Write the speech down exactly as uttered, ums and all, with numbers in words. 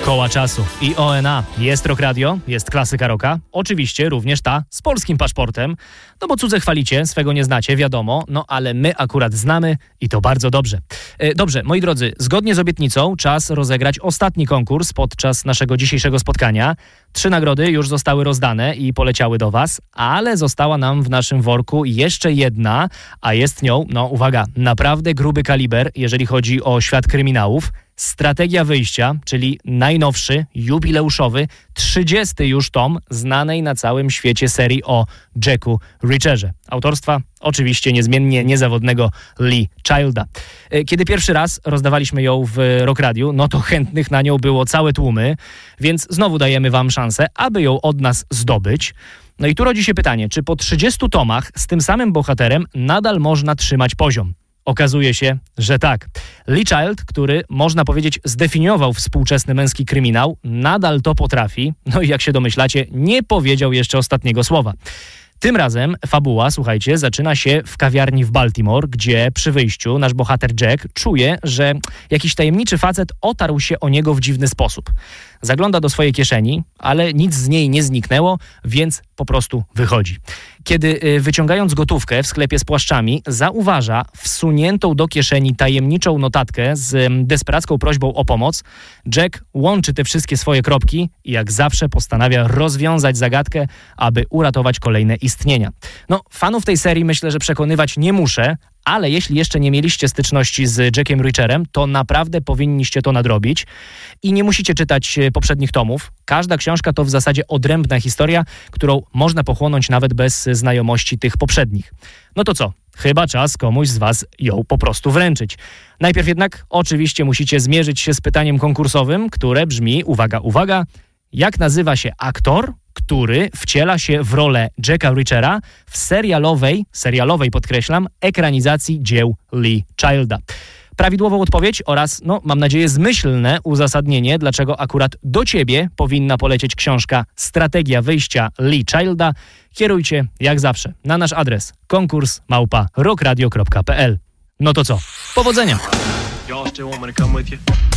Koła czasu i O N A. Jest Rock Radio, jest klasyka rocka. Oczywiście również ta z polskim paszportem. No bo cudze chwalicie, swego nie znacie, wiadomo. No ale my akurat znamy i to bardzo dobrze. E, dobrze, moi drodzy, zgodnie z obietnicą czas rozegrać ostatni konkurs podczas naszego dzisiejszego spotkania. Trzy nagrody już zostały rozdane i poleciały do was, ale została nam w naszym worku jeszcze jedna, a jest nią, no uwaga, naprawdę gruby kaliber, jeżeli chodzi o świat kryminałów. Strategia wyjścia, czyli najnowszy, jubileuszowy, trzydziesty już tom znanej na całym świecie serii o Jacku Reacherze. Autorstwa oczywiście niezmiennie niezawodnego Lee Childa. Kiedy pierwszy raz rozdawaliśmy ją w Rock Radiu, no to chętnych na nią było całe tłumy, więc znowu dajemy wam szansę, aby ją od nas zdobyć. No i tu rodzi się pytanie, czy po trzydziestu tomach z tym samym bohaterem nadal można trzymać poziom? Okazuje się, że tak. Lee Child, który można powiedzieć zdefiniował współczesny męski kryminał, nadal to potrafi. No i jak się domyślacie, nie powiedział jeszcze ostatniego słowa. Tym razem fabuła, słuchajcie, zaczyna się w kawiarni w Baltimore, gdzie przy wyjściu nasz bohater Jack czuje, że jakiś tajemniczy facet otarł się o niego w dziwny sposób. Zagląda do swojej kieszeni, ale nic z niej nie zniknęło, więc po prostu wychodzi. Kiedy wyciągając gotówkę w sklepie z płaszczami, zauważa wsuniętą do kieszeni tajemniczą notatkę z desperacką prośbą o pomoc, Jack łączy te wszystkie swoje kropki i jak zawsze postanawia rozwiązać zagadkę, aby uratować kolejne istnienia. No, fanów tej serii myślę, że przekonywać nie muszę, ale jeśli jeszcze nie mieliście styczności z Jackiem Reacherem, to naprawdę powinniście to nadrobić. I nie musicie czytać poprzednich tomów. Każda książka to w zasadzie odrębna historia, którą można pochłonąć nawet bez znajomości tych poprzednich. No to co? Chyba czas komuś z was ją po prostu wręczyć. Najpierw jednak oczywiście musicie zmierzyć się z pytaniem konkursowym, które brzmi, uwaga, uwaga, jak nazywa się aktor, który wciela się w rolę Jacka Reachera w serialowej, serialowej podkreślam, ekranizacji dzieł Lee Childa. Prawidłową odpowiedź oraz, no mam nadzieję, zmyślne uzasadnienie, dlaczego akurat do ciebie powinna polecieć książka Strategia wyjścia Lee Childa, kierujcie jak zawsze na nasz adres konkurs małpa rockradio kropka p l. No to co? Powodzenia!